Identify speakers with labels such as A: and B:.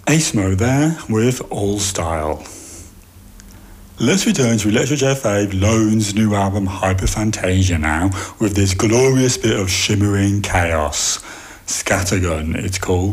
A: Acemo there with All Style. Let's return to Electro J Fave Lone's new album Hyperphantasia now, with this glorious bit of shimmering chaos. Scattergun it's called.